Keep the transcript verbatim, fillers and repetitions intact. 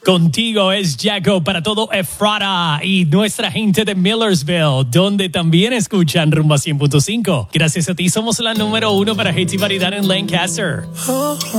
Contigo es Jaco para todo Ephrata y nuestra gente de Millersville, donde también escuchan Rumba cien punto cinco. Gracias a ti somos la número uno para hits y variedad en Lancaster.